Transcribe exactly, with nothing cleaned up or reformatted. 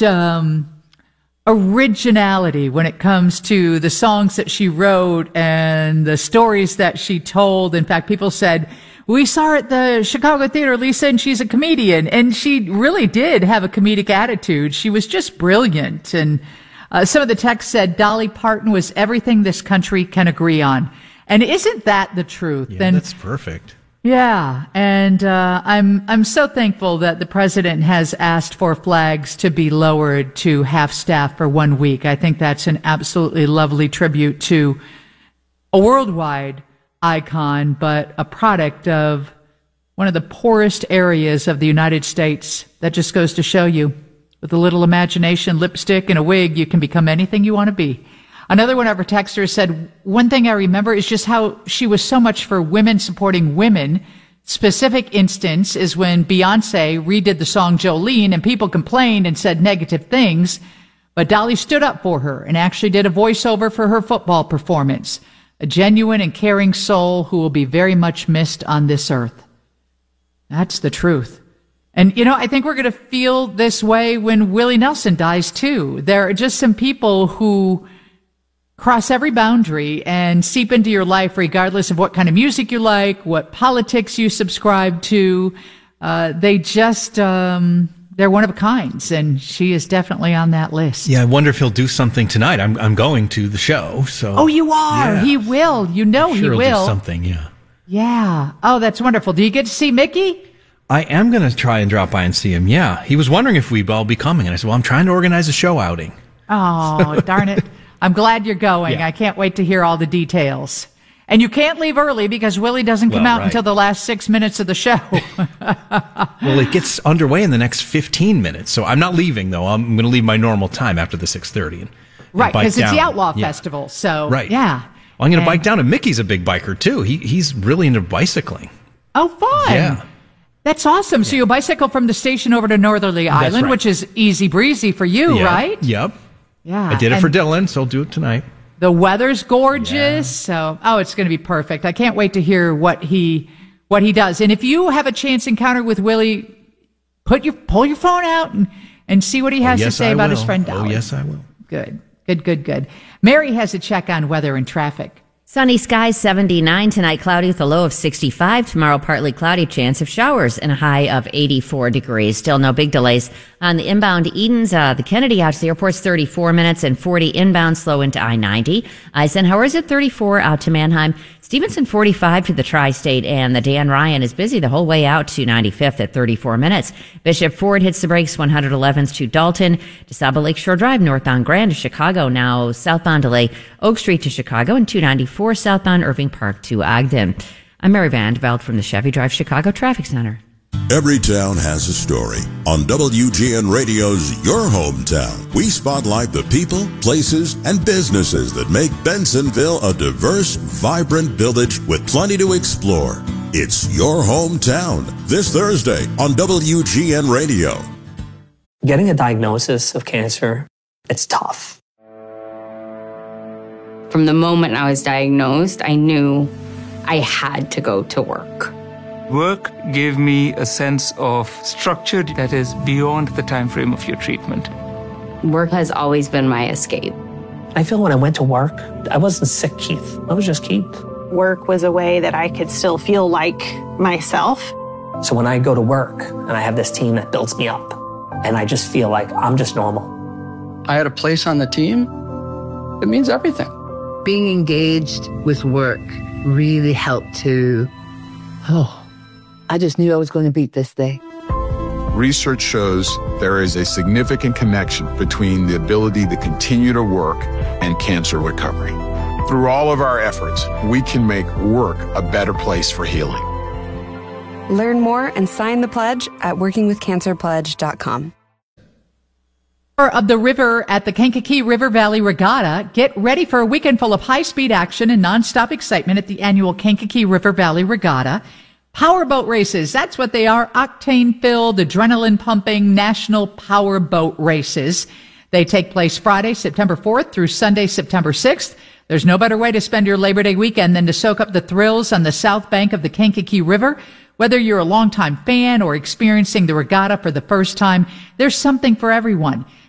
much um, originality when it comes to the songs that she wrote and the stories that she told. In fact, people said, we saw her at the Chicago Theater, Lisa, and she's a comedian. And she really did have a comedic attitude. She was just brilliant. And uh, some of the text said Dolly Parton was everything this country can agree on. And isn't that the truth? Yeah, and, that's perfect. Yeah, and uh, I'm I'm so thankful that the president has asked for flags to be lowered to half staff for one week. I think that's an absolutely lovely tribute to a worldwide icon, but a product of one of the poorest areas of the United States. That just goes to show you, with a little imagination, lipstick, and a wig, you can become anything you want to be. Another one of her texters said, one thing I remember is just how she was so much for women supporting women. Specific instance is when Beyonce redid the song Jolene and people complained and said negative things, but Dolly stood up for her and actually did a voiceover for her football performance. A genuine and caring soul who will be very much missed on this earth. That's the truth. And, you know, I think we're going to feel this way when Willie Nelson dies, too. There are just some people who cross every boundary and seep into your life regardless of what kind of music you like, what politics you subscribe to. Uh, they just, um, they're one of a kind, and she is definitely on that list. Yeah, I wonder if he'll do something tonight. I'm I'm going to the show, so. Oh, you are? Yeah. He will. You know I'm sure he he'll will. do something, yeah. Yeah. Oh, that's wonderful. Do you get to see Mickey? I am going to try and drop by and see him, yeah. He was wondering if we'd all be coming, and I said, well, I'm trying to organize a show outing. Oh, darn it. I'm glad you're going. Yeah. I can't wait to hear all the details. And you can't leave early because Willie doesn't come well, out right. until the last six minutes of the show. Well, it gets underway in the next fifteen minutes, so I'm not leaving, though. I'm going to leave my normal time after the six thirty. And, right, and bike because it's down. the Outlaw yeah. Festival, so right. yeah. Well, I'm going to and, bike down, and Mickey's a big biker, too. He He's really into bicycling. Oh, fun. Yeah. That's awesome. So yeah. you'll bicycle from the station over to Northerly That's Island, right. which is easy breezy for you, yeah. right? Yep. Yeah. I did it and for Dylan, so I'll do it tonight. The weather's gorgeous, Yeah. so oh, it's going to be perfect. I can't wait to hear what he what he does. And if you have a chance encounter with Willie, put your pull your phone out and, and see what he has oh, yes, to say I about will. his friend Dolly. Oh, yes, I will. Good, good, good, good. Mary has a check on weather and traffic. Sunny skies, seventy-nine. Tonight, cloudy with a low of sixty-five. Tomorrow, partly cloudy, chance of showers and a high of eighty-four degrees. Still no big delays on the inbound Edens. Uh, the Kennedy out to the airport's thirty-four minutes and forty inbound, slow into I ninety. Eisenhower's at thirty-four out to Mannheim. Stevenson, forty-five to the Tri-State, and the Dan Ryan is busy the whole way out to ninety-fifth at thirty-four minutes. Bishop Ford hits the brakes, one eleventh to Dalton. DeSable Lakeshore Drive, northbound Grand to Chicago, now southbound delay Oak Street to Chicago, and two ninety-four southbound Irving Park to Ogden. I'm Mary Van Veld from the Chevy Drive Chicago Traffic Center. Every town has a story. On W G N Radio's Your Hometown, we spotlight the people, places, and businesses that make Bensonville a diverse, vibrant village with plenty to explore. It's Your Hometown, this Thursday on W G N Radio. Getting a diagnosis of cancer, it's tough. From the moment I was diagnosed, I knew I had to go to work. Work gave me a sense of structure that is beyond the time frame of your treatment. Work has always been my escape. I feel when I went to work, I wasn't sick, Keith. I was just Keith. Work was a way that I could still feel like myself. So when I go to work and I have this team that builds me up, and I just feel like I'm just normal. I had a place on the team. It means everything. Being engaged with work really helped to, oh, I just knew I was going to beat this day. Research shows there is a significant connection between the ability to continue to work and cancer recovery. Through all of our efforts, we can make work a better place for healing. Learn more and sign the pledge at working with cancer pledge dot com. Of the river at the Kankakee River Valley Regatta, get ready for a weekend full of high-speed action and nonstop excitement at the annual Kankakee River Valley Regatta. Powerboat races, that's what they are. Octane-filled, adrenaline-pumping national powerboat races. They take place Friday, September fourth through Sunday, September sixth. There's no better way to spend your Labor Day weekend than to soak up the thrills on the south bank of the Kankakee River. Whether you're a longtime fan or experiencing the regatta for the first time, there's something for everyone.